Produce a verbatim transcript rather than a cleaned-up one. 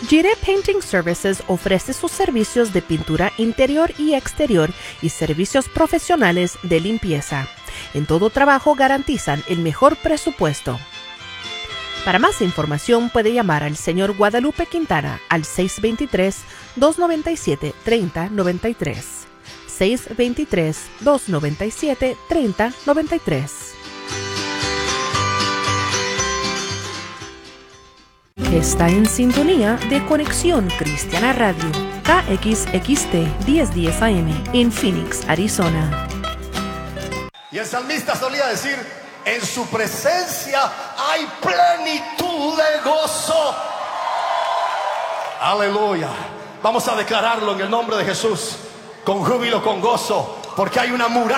Gire Painting Services ofrece sus servicios de pintura interior y exterior y servicios profesionales de limpieza. En todo trabajo garantizan el mejor presupuesto. Para más información puede llamar al señor Guadalupe Quintana al seis dos tres, dos nueve siete, tres cero nueve tres. seis dos tres, dos nueve siete, tres cero nueve tres. Está en sintonía de Conexión Cristiana Radio, K X X T diez diez A M en Phoenix, Arizona. Y el salmista solía decir: en su presencia hay plenitud de gozo. Aleluya. Vamos a declararlo en el nombre de Jesús, con júbilo, con gozo, porque hay una muralla